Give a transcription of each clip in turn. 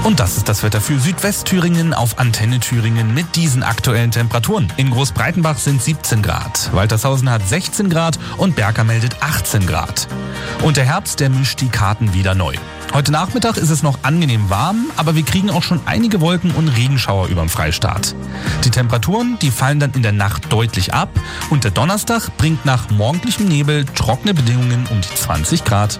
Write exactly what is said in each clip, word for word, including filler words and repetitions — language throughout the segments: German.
Und das ist das Wetter für Südwestthüringen auf Antenne Thüringen mit diesen aktuellen Temperaturen. In Großbreitenbach sind siebzehn Grad, Waltershausen hat sechzehn Grad und Berka meldet achtzehn Grad. Und der Herbst, der mischt die Karten wieder neu. Heute Nachmittag ist es noch angenehm warm, aber wir kriegen auch schon einige Wolken und Regenschauer überm Freistaat. Die Temperaturen, die fallen dann in der Nacht deutlich ab und der Donnerstag bringt nach morgendlichem Nebel trockene Bedingungen um die zwanzig Grad.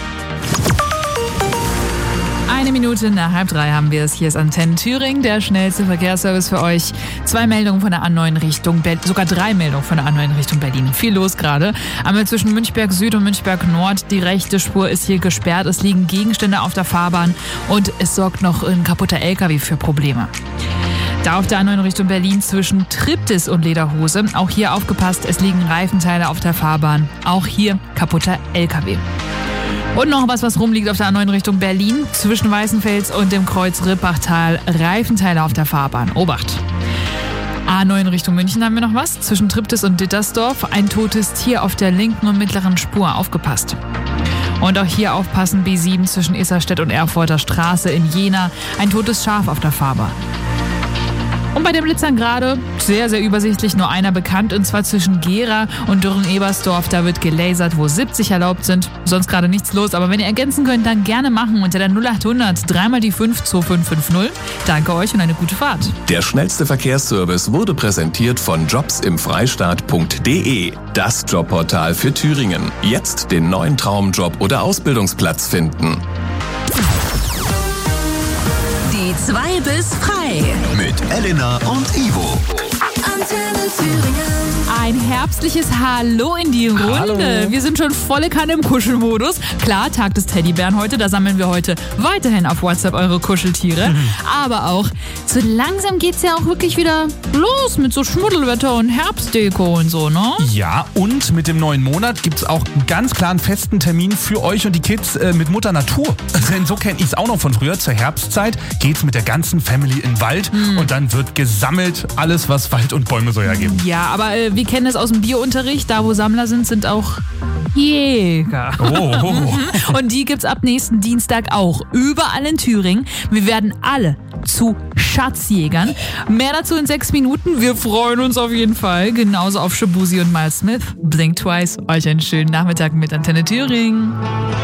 Eine Minute nach halb drei haben wir es. Hier ist Antenne Thüringen, der schnellste Verkehrsservice für euch. Zwei Meldungen von der A neun Richtung Berlin, sogar drei Meldungen von der A neun Richtung Berlin. Viel los gerade. Einmal zwischen Münchberg Süd und Münchberg Nord. Die rechte Spur ist hier gesperrt. Es liegen Gegenstände auf der Fahrbahn und es sorgt noch ein kaputter L K W für Probleme. Da auf der A neun Richtung Berlin zwischen Triptis und Lederhose. Auch hier aufgepasst, es liegen Reifenteile auf der Fahrbahn. Auch hier kaputter L K W. Und noch was, was rumliegt auf der A neun Richtung Berlin. Zwischen Weißenfels und dem Kreuz Rippachtal Reifenteile auf der Fahrbahn. Obacht! A neun Richtung München haben wir noch was. Zwischen Triptis und Dittersdorf ein totes Tier auf der linken und mittleren Spur. Aufgepasst! Und auch hier aufpassen, B sieben zwischen Isarstedt und Erfurter Straße in Jena. Ein totes Schaf auf der Fahrbahn. Und bei den Blitzern gerade, sehr, sehr übersichtlich, nur einer bekannt, und zwar zwischen Gera und Dürren-Ebersdorf. Da wird gelasert, wo siebzig erlaubt sind. Sonst gerade nichts los, aber wenn ihr ergänzen könnt, dann gerne machen unter der null achthundert drei mal die fünf zwei fünf fünf null. Danke euch und eine gute Fahrt. Der schnellste Verkehrsservice wurde präsentiert von jobs im freistaat punkt de, das Jobportal für Thüringen. Jetzt den neuen Traumjob oder Ausbildungsplatz finden. Die zwei bis frei. Mit Elena und Ivo. Antenne Thüringen. Ein herbstliches Hallo in die Runde. Hallo. Wir sind schon volle Kanne im Kuschelmodus. Klar, Tag des Teddybären heute, da sammeln wir heute weiterhin auf WhatsApp eure Kuscheltiere. Mhm. Aber auch, so langsam geht's ja auch wirklich wieder los mit so Schmuddelwetter und Herbstdeko und so, ne? Ja, und mit dem neuen Monat gibt's auch einen ganz klaren festen Termin für euch und die Kids äh, mit Mutter Natur. Denn so kenne ich es auch noch von früher. Zur Herbstzeit geht's mit der ganzen Family in den Wald mhm. und dann wird gesammelt alles, was Wald und Bäume so hergeben. Ja, aber äh, wir kennen es aus dem Biounterricht. Da, wo Sammler sind, sind auch Jäger. Oh. Und die gibt's ab nächsten Dienstag auch. Überall in Thüringen. Wir werden alle zu Schatzjägern. Mehr dazu in sechs Minuten. Wir freuen uns auf jeden Fall. Genauso auf Shabuzi und Miles Smith. Blink Twice. Euch einen schönen Nachmittag mit Antenne Thüringen.